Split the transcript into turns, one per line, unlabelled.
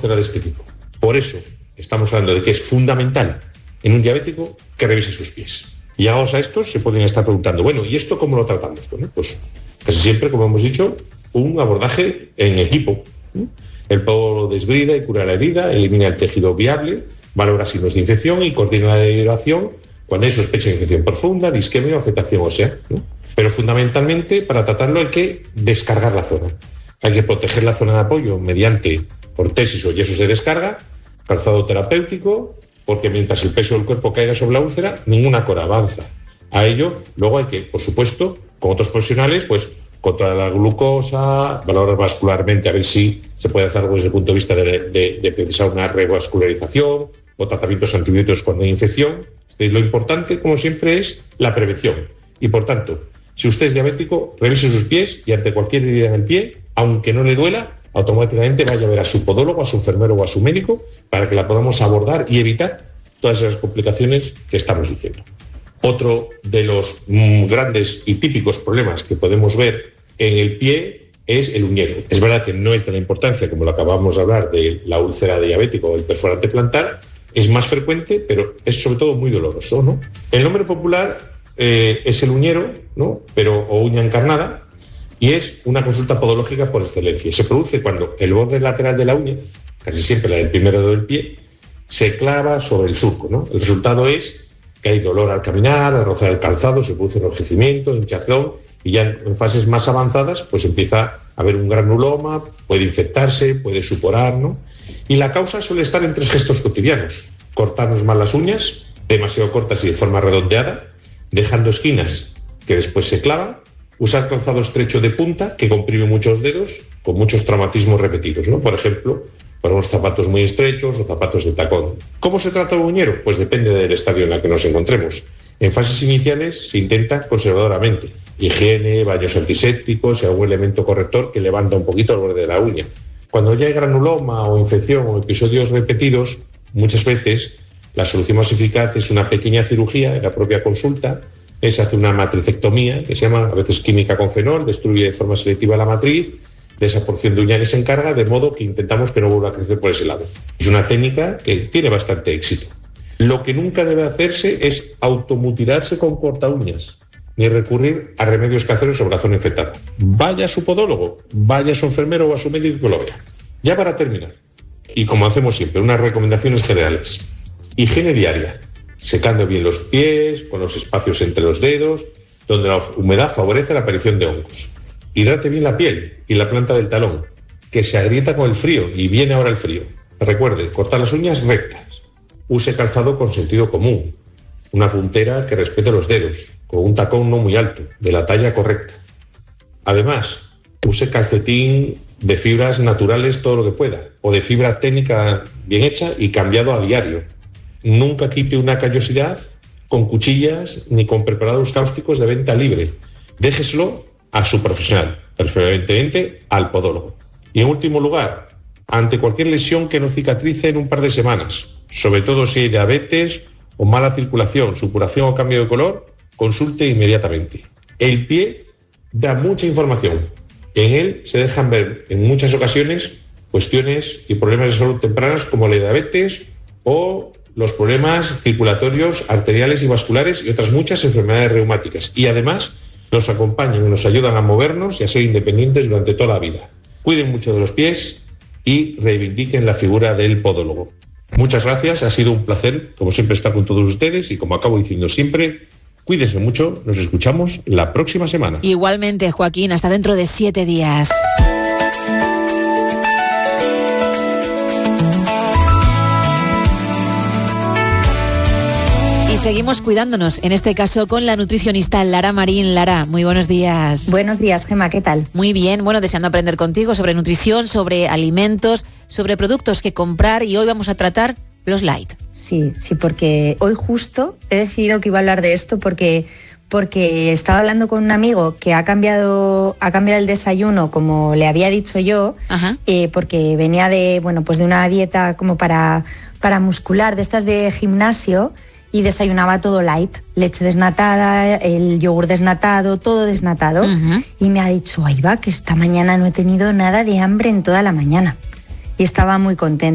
úlcera de este tipo. Por eso estamos hablando de que es fundamental en un diabético que revise sus pies. Y llegados a esto, se pueden estar preguntando, bueno, ¿y esto cómo lo tratamos? Bueno, pues casi siempre, como hemos dicho, un abordaje en equipo. El podólogo desbrida y cura la herida, elimina el tejido viable, valora signos de infección y coordina la derivación cuando hay sospecha de infección profunda, disquemia o afectación ósea, ¿no? Pero fundamentalmente, para tratarlo hay que descargar la zona. Hay que proteger la zona de apoyo mediante ortesis o yesos de descarga, calzado terapéutico, porque mientras el peso del cuerpo caiga sobre la úlcera, ninguna cora avanza. A ello, luego hay que, por supuesto, con otros profesionales, pues controlar la glucosa, valorar vascularmente a ver si se puede hacer algo desde el punto de vista de precisar una revascularización o tratamientos antibióticos cuando hay infección. Lo importante, como siempre, es la prevención. Y, por tanto, si usted es diabético, revise sus pies y ante cualquier herida en el pie, aunque no le duela, automáticamente vaya a ver a su podólogo, a su enfermero o a su médico para que la podamos abordar y evitar todas esas complicaciones que estamos diciendo. Otro de los grandes y típicos problemas que podemos ver en el pie es el uñero. Es verdad que no es de la importancia, como lo acabamos de hablar, de la úlcera diabética o el perforante plantar, es más frecuente, pero es sobre todo muy doloroso, ¿no? El nombre popular es el uñero, ¿no? O uña encarnada, y es una consulta podológica por excelencia. Se produce cuando el borde lateral de la uña, casi siempre la del primer dedo del pie, se clava sobre el surco, ¿no? El resultado es que hay dolor al caminar, al rozar el calzado, se produce enrojecimiento, hinchazón, y ya en fases más avanzadas pues empieza a haber un granuloma, puede infectarse, puede suporar, ¿no? Y la causa suele estar en 3 gestos cotidianos: cortarnos mal las uñas, demasiado cortas y de forma redondeada, dejando esquinas que después se clavan, usar calzado estrecho de punta que comprime muchos dedos, con muchos traumatismos repetidos, ¿no? Por ejemplo, ponemos zapatos muy estrechos o zapatos de tacón. ¿Cómo se trata el uñero? Pues depende del estadio en el que nos encontremos. En fases iniciales se intenta conservadoramente: higiene, baños antisépticos y algún elemento corrector que levanta un poquito el borde de la uña. Cuando ya hay granuloma o infección o episodios repetidos, muchas veces la solución más eficaz es una pequeña cirugía en la propia consulta. Se hace una matricectomía, que se llama a veces química con fenol, destruye de forma selectiva la matriz de esa porción de uña que se encarga, de modo que intentamos que no vuelva a crecer por ese lado. Es una técnica que tiene bastante éxito. Lo que nunca debe hacerse es automutilarse con corta uñas, ni recurrir a remedios caseros sobre la zona infectada. Vaya a su podólogo, vaya a su enfermero o a su médico que lo vea. Ya para terminar, y como hacemos siempre, unas recomendaciones generales. Higiene diaria, secando bien los pies, con los espacios entre los dedos, donde la humedad favorece la aparición de hongos. Hidrate bien la piel y la planta del talón, que se agrieta con el frío, y viene ahora el frío. Recuerde, cortar las uñas rectas. Use calzado con sentido común, una puntera que respete los dedos, con un tacón no muy alto, de la talla correcta. Además, use calcetín de fibras naturales todo lo que pueda, o de fibra técnica bien hecha y cambiado a diario. Nunca quite una callosidad con cuchillas ni con preparados cáusticos de venta libre. Déjeselo a su profesional, preferentemente al podólogo. Y en último lugar, ante cualquier lesión que no cicatrice en un par de semanas, sobre todo si hay diabetes o mala circulación, supuración o cambio de color, consulte inmediatamente. El pie da mucha información. En él se dejan ver en muchas ocasiones cuestiones y problemas de salud tempranos como la diabetes o los problemas circulatorios, arteriales y vasculares y otras muchas enfermedades reumáticas. Y además nos acompañan y nos ayudan a movernos y a ser independientes durante toda la vida. Cuiden mucho de los pies y reivindiquen la figura del podólogo. Muchas gracias, ha sido un placer, como siempre, estar con todos ustedes y, como acabo diciendo siempre, cuídense mucho, nos escuchamos la próxima semana.
Igualmente, Joaquín, hasta dentro de 7 días. Y seguimos cuidándonos, en este caso con la nutricionista Lara Marín. Lara, muy buenos días.
Buenos días, Gemma, ¿qué tal?
Muy bien, bueno, deseando aprender contigo sobre nutrición, sobre alimentos, sobre productos que comprar, y hoy vamos a tratar los light.
Sí, porque hoy justo he decidido que iba a hablar de esto porque estaba hablando con un amigo que ha cambiado el desayuno como le había dicho yo, porque venía de una dieta como para muscular, de estas de gimnasio, y desayunaba todo light, leche desnatada, el yogur desnatado, todo desnatado. Y me ha dicho, ahí va, que esta mañana no he tenido nada de hambre en toda la mañana. Y estaba muy contenta.